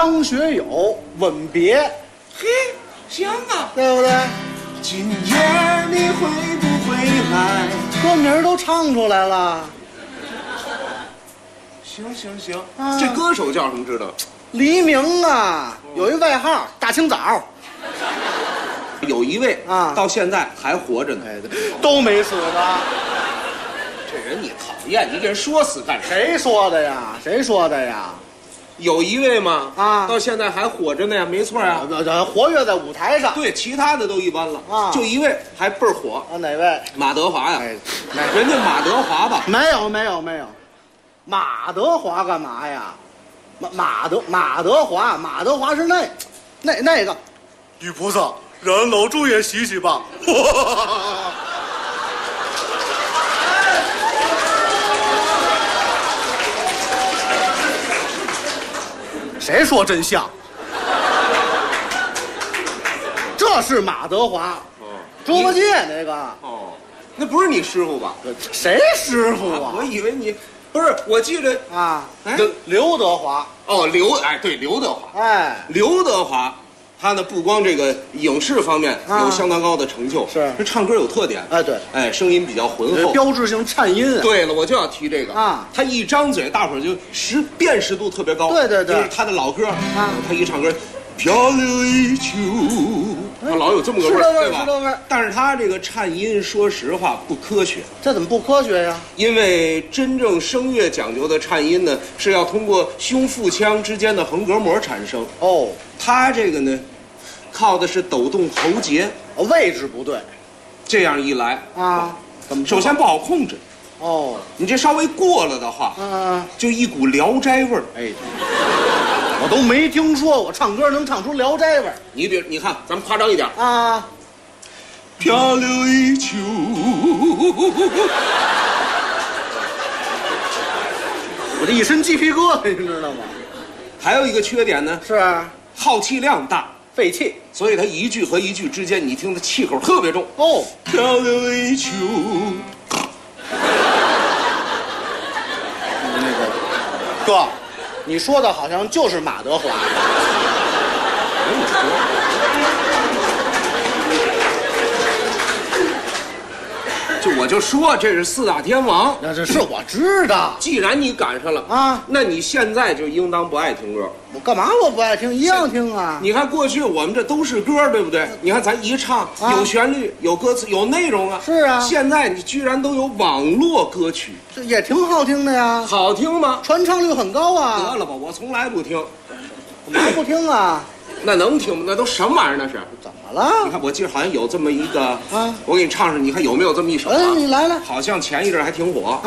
张学友吻别， 嘿，行啊。 对不对？ 今夜你会不会来？ 歌名都唱出来了。 行， 啊这歌手叫什么知道？ 黎明啊，有一外号大清早。 有一位啊到现在还活着呢。 哎，都没死呢。 这人你讨厌，你给人说死干啥？ 谁说的呀？谁说的呀？ 有一位嘛， 啊到现在还活着呢呀，没错呀。 活跃在舞台上。 对，其他的都一般了啊就一位还倍儿火， 啊，哪位？ 马德华呀。 哎， 人家马德华吧， 没有，马德华干嘛呀？马德华是那个。女菩萨，让老朱也洗洗吧。谁说真像？这是马德华，猪八戒那个。 哦，那不是你师傅吧？ 谁师傅啊？ 我以为你不是，我记着啊， 哎刘德华。 哦，对，刘德华， 哎， 刘德华，他呢不光这个影视方面有相当高的成就， 是这唱歌有特点， 哎对， 声音比较浑厚， 标志性颤音啊。 对了，我就要提这个啊， 他一张嘴，大伙儿就辨识度特别高。 对， 就是他的老歌啊， 他一唱歌，漂流一秋，他老有这么个味儿，对吧？ 是这味儿。 但是他这个颤音，说实话不科学。 这怎么不科学呀？ 因为真正声乐讲究的颤音呢，是要通过胸腹腔之间的横膈膜产生。 哦， 他这个呢，靠的是抖动喉结， 位置不对这样一来啊？怎么？ 首先不好控制， 哦， 你这稍微过了的话，就一股聊斋味儿。 哎，我都没听说我唱歌能唱出聊斋味儿你看，咱们夸张一点， 啊！ 漂流一秋， 我这一身鸡皮疙瘩，你知道吗？ 还有一个缺点呢， 是耗气量大， 废气。 所以它一句和一句之间，你听的气口特别重。 哦， 漂流一秋， 那个哥，你说的好像就是马德华。 我就说这是四大天王。 那这是我知道。 既然你赶上了啊， 那你现在就应当不爱听歌。 我干嘛我不爱听？一样听啊！ 你看过去我们这都是歌，对不对？你看咱一唱，有旋律，有歌词，有内容啊。 是啊。 现在你居然都有网络歌曲， 这也挺好听的呀。 好听吗？ 传唱率很高啊。 得了吧，我从来不听。 怎么还不听啊？ 那能听吗？那都什么玩意儿？那是怎么了？ 你看，我记得好像有这么一个啊， 我给你唱唱，你看有没有这么一首啊？ 你来了。 好像前一阵还挺火。